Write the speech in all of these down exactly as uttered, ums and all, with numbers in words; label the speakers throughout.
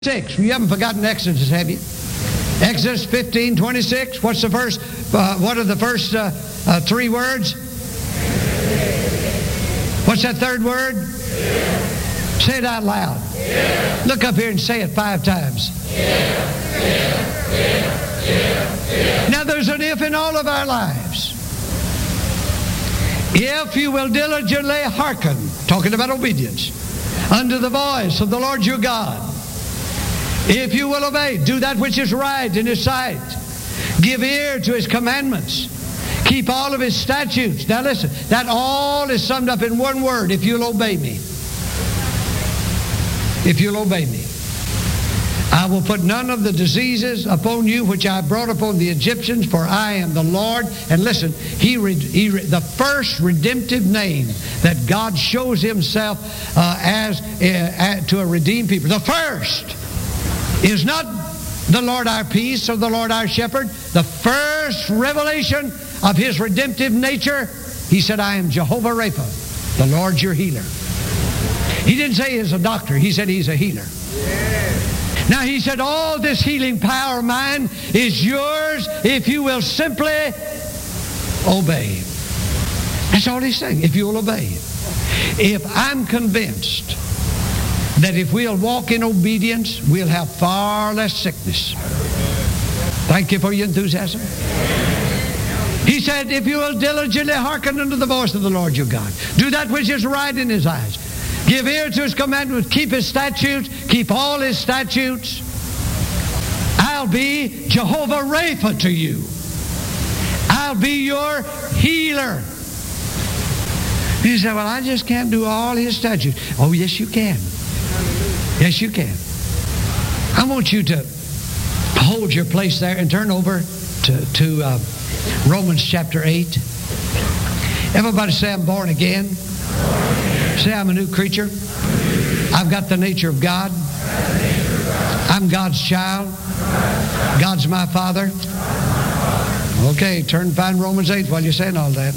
Speaker 1: Six. You haven't forgotten Exodus, have you? Exodus fifteen twenty-six. What's the first? Uh, what are the first uh, uh, three words? What's that third word? Yeah. Say it out loud. Yeah. Look up here and say it five times. Yeah. Yeah. Yeah. Yeah. Yeah. Now there's an if in all of our lives. If you will diligently hearken, talking about obedience, unto the voice of the Lord your God. If you will obey, do that which is right in His sight. Give ear to His commandments. Keep all of His statutes. Now listen, that all is summed up in one word: if you'll obey me. If you'll obey me. I will put none of the diseases upon you which I brought upon the Egyptians, for I am the Lord. And listen, he, he the first redemptive name that God shows Himself uh, as uh, to a redeemed people. The first is not the Lord our peace or the Lord our shepherd. The first revelation of His redemptive nature, He said, I am Jehovah Rapha, the Lord your healer. He didn't say He's a doctor. He said He's a healer. Yeah. Now He said, all this healing power of mine is yours if you will simply obey. That's all He's saying, if you will obey. If I'm convinced that if we'll walk in obedience, we'll have far less sickness. Thank you for your enthusiasm. He said, if you will diligently hearken unto the voice of the Lord your God, do that which is right in His eyes, give ear to His commandments, keep His statutes, keep all His statutes, I'll be Jehovah Rapha to you. I'll be your healer. You say, well, I just can't do all His statutes. Oh, yes, you can. Yes, you can. I want you to hold your place there and turn over to, to uh, Romans chapter eight. Everybody say, I'm born again. Say, I'm a new creature. I've got the nature of God. I'm God's child. God's my Father. Okay, turn and find Romans eight while you're saying all that.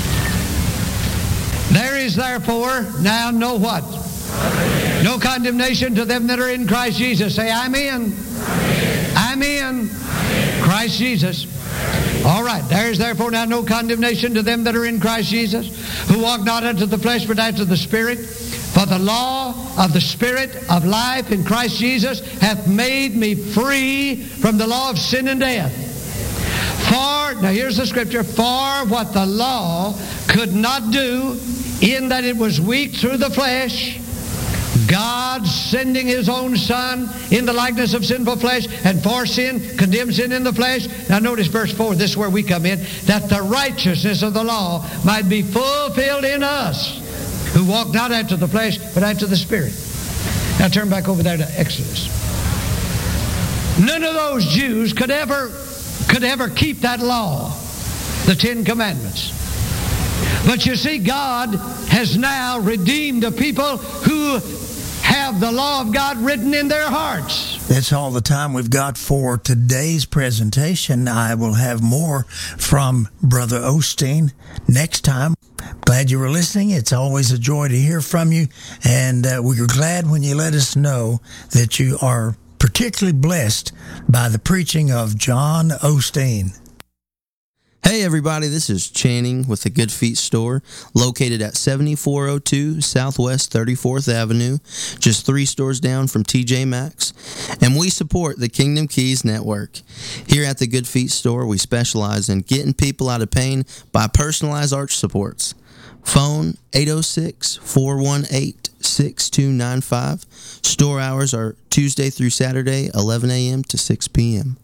Speaker 1: There is therefore now no what? No condemnation to them that are in Christ Jesus. Say, I'm in. I'm in. Christ Jesus. All right. There is therefore now no condemnation to them that are in Christ Jesus, who walk not after the flesh, but after the Spirit. For the law of the Spirit of life in Christ Jesus hath made me free from the law of sin and death. For, now here's the scripture, for what the law could not do, in that it was weak through the flesh, God sending His own Son in the likeness of sinful flesh, and for sin, condemned sin in the flesh. Now notice verse four, this is where we come in, that the righteousness of the law might be fulfilled in us, who walk not after the flesh, but after the Spirit. Now turn back over there to Exodus. None of those Jews could ever, could ever keep that law, the Ten Commandments. But you see, God has now redeemed a people who have the law of God written in their hearts.
Speaker 2: That's all the time we've got for today's presentation. I will have more from Brother Osteen next time. Glad you were listening. It's always a joy to hear from you, and uh, we are glad when you let us know that you are particularly blessed by the preaching of John Osteen.
Speaker 3: Hey everybody, this is Channing with the Good Feet Store, located at seventy-four oh two Southwest thirty-fourth Avenue, just three stores down from T J Maxx, and we support the Kingdom Keys Network. Here at the Good Feet Store, we specialize in getting people out of pain by personalized arch supports. Phone eight oh six, four one eight, six two nine five. Store hours are Tuesday through Saturday, eleven a.m. to six p.m.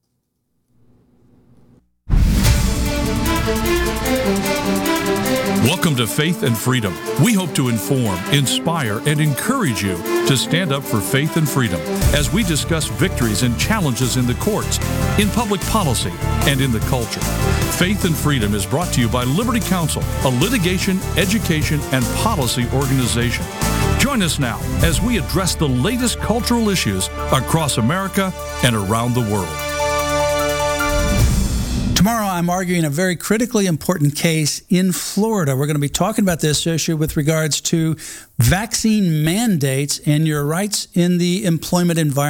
Speaker 4: Welcome to Faith and Freedom. We hope to inform, inspire, and encourage you to stand up for faith and freedom as we discuss victories and challenges in the courts, in public policy, and in the culture. Faith and Freedom is brought to you by Liberty Counsel, a litigation, education, and policy organization. Join us now as we address the latest cultural issues across America and around the world.
Speaker 5: Tomorrow I'm I'm arguing a very critically important case in Florida. We're going to be talking about this issue with regards to vaccine mandates and your rights in the employment environment.